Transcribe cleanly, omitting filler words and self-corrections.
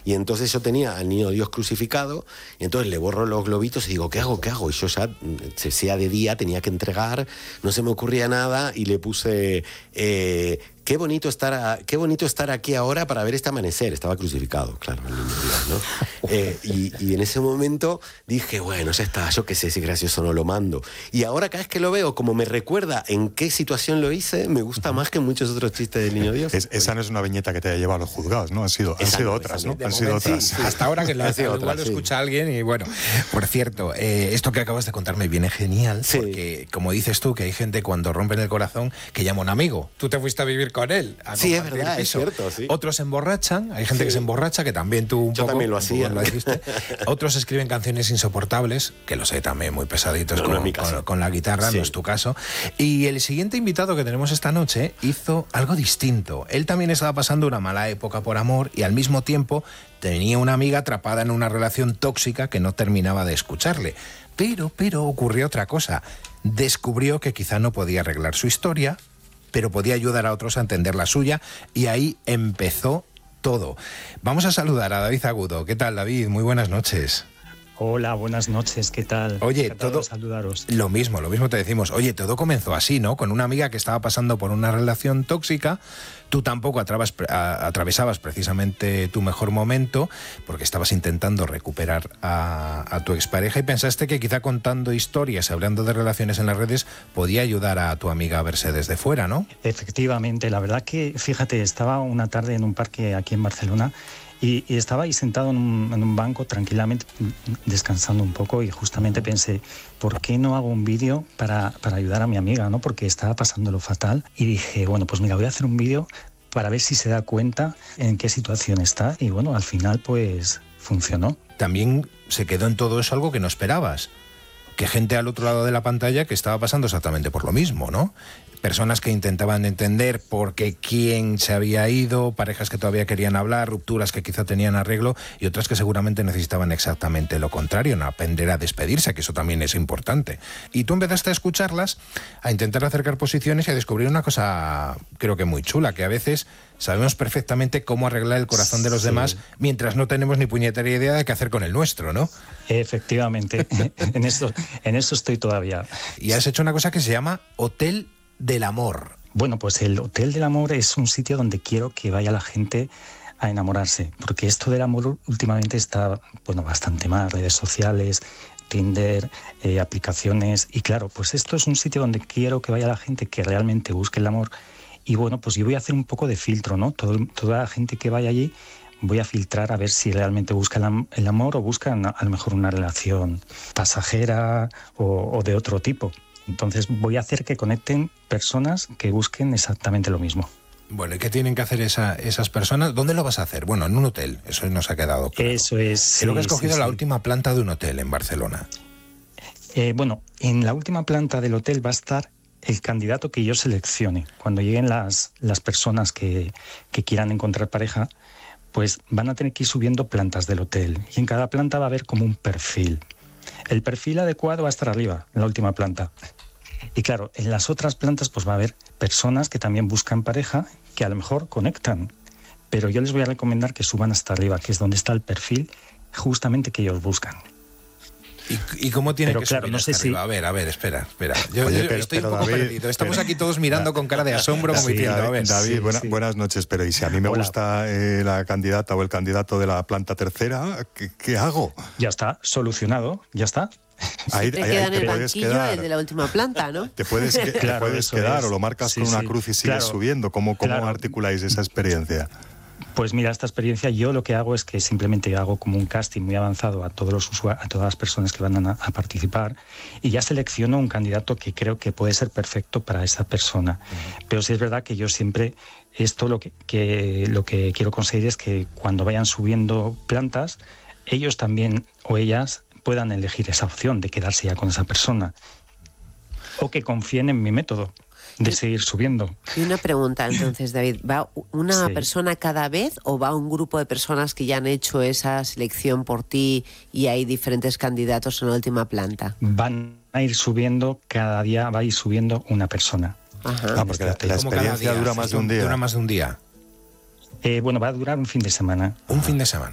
Y entonces yo tenía al niño Dios crucificado, y entonces le borro los globitos y digo, ¿qué hago? Y yo ya, sea de día, tenía que entregar, no se me ocurría nada, y le puse... qué bonito estar aquí ahora para ver este amanecer. Estaba crucificado, claro, el niño Dios, ¿no? Y en ese momento dije, bueno, ya está, yo qué sé si gracioso no lo mando. Y ahora cada vez que lo veo, como me recuerda en qué situación lo hice, me gusta más que muchos otros chistes del niño Dios. Esa no es una viñeta que te haya llevado a los juzgados, ¿no? Han sido otras, ¿no? Han sido otras. Sí. Hasta ahora que lo escucha alguien y bueno. Por cierto, esto que acabas de contar me viene genial, porque como dices tú, que hay gente cuando rompen el corazón que llama a un amigo. Tú te fuiste a vivir con él. Sí, es verdad, es cierto. Sí. Otros se emborrachan, hay gente que se emborracha, que también tú Yo también lo hacía. Lo hiciste. Otros escriben canciones insoportables, que los hay también muy pesaditos con la guitarra, no es tu caso. Y el siguiente invitado que tenemos esta noche hizo algo distinto. Él también estaba pasando una mala época por amor y al mismo tiempo tenía una amiga atrapada en una relación tóxica que no terminaba de escucharle. Pero ocurrió otra cosa. Descubrió que quizá no podía arreglar su historia, pero podía ayudar a otros a entender la suya, y ahí empezó todo. Vamos a saludar a David Agudo. ¿Qué tal, David? Muy buenas noches. Hola, buenas noches, ¿qué tal? Oye, encantado de saludaros. Lo mismo te decimos. Oye, todo comenzó así, ¿no? Con una amiga que estaba pasando por una relación tóxica. Tú tampoco atravesabas precisamente tu mejor momento, porque estabas intentando recuperar a tu expareja, y pensaste que quizá contando historias, hablando de relaciones en las redes, podía ayudar a tu amiga a verse desde fuera, ¿no? Efectivamente, la verdad que, fíjate, estaba una tarde en un parque aquí en Barcelona, y estaba ahí sentado en un banco tranquilamente descansando un poco, y justamente pensé, ¿por qué no hago un vídeo para ayudar a mi amiga, ¿no? Porque estaba pasándolo fatal, y dije, bueno, pues mira, voy a hacer un vídeo para ver si se da cuenta en qué situación está, y bueno, al final pues funcionó. También se quedó en todo eso algo que no esperabas, que gente al otro lado de la pantalla que estaba pasando exactamente por lo mismo, ¿no? Personas que intentaban entender por qué quién se había ido, parejas que todavía querían hablar, rupturas que quizá tenían arreglo, y otras que seguramente necesitaban exactamente lo contrario, no aprender a despedirse, que eso también es importante. Y tú empezaste a escucharlas, a intentar acercar posiciones y a descubrir una cosa, creo que muy chula, que a veces sabemos perfectamente cómo arreglar el corazón de los demás mientras no tenemos ni puñetera idea de qué hacer con el nuestro, ¿no? Efectivamente, en eso estoy todavía. Y has hecho una cosa que se llama Hotel del Amor. Bueno, pues el Hotel del Amor es un sitio donde quiero que vaya la gente a enamorarse, porque esto del amor últimamente está, bueno, bastante mal, redes sociales, Tinder, aplicaciones, y claro, pues esto es un sitio donde quiero que vaya la gente que realmente busque el amor. Y bueno, pues yo voy a hacer un poco de filtro, ¿no? Toda la gente que vaya allí voy a filtrar a ver si realmente busca el amor, o buscan a lo mejor una relación pasajera o de otro tipo. Entonces voy a hacer que conecten personas que busquen exactamente lo mismo. Bueno, ¿y qué tienen que hacer esas personas? ¿Dónde lo vas a hacer? Bueno, en un hotel, eso nos ha quedado claro. Eso es. Creo que has cogido la última planta de un hotel en Barcelona. Bueno, en la última planta del hotel va a estar el candidato que yo seleccione. Cuando lleguen las personas que quieran encontrar pareja, pues van a tener que ir subiendo plantas del hotel. Y en cada planta va a haber como un perfil. El perfil adecuado va a estar arriba, en la última planta. Y claro, en las otras plantas pues va a haber personas que también buscan pareja, que a lo mejor conectan. Pero yo les voy a recomendar que suban hasta arriba, que es donde está el perfil justamente que ellos buscan. ¿Y cómo tiene que subir no sé hasta arriba? A ver, espera. Yo estoy un poco perdido. Estamos aquí todos mirando con cara de asombro, como diciendo, a ver. David, buenas noches, pero ¿y si a mí me gusta la candidata o el candidato de la planta tercera, qué hago? Ya está, solucionado, ya está. Ahí te queda en el banquillo el de la última planta, ¿no? Te puedes quedar o lo marcas con una cruz y sigues subiendo. ¿Cómo articuláis esa experiencia? Pues mira, esta experiencia yo lo que hago es que simplemente hago como un casting muy avanzado a todos a todas las personas que van a participar, y ya selecciono un candidato que creo que puede ser perfecto para esa persona. Pero sí es verdad que yo siempre, esto lo que quiero conseguir es que cuando vayan subiendo plantas, ellos también o ellas puedan elegir esa opción de quedarse ya con esa persona, o que confíen en mi método de seguir subiendo. Y una pregunta entonces, David, ¿va una persona cada vez o va un grupo de personas que ya han hecho esa selección por ti y hay diferentes candidatos en la última planta? Van a ir subiendo, cada día va a ir subiendo una persona. Ajá. Porque la experiencia dura más de un día. ¿Dura más de un día? Bueno, va a durar un fin de semana. Un fin de semana.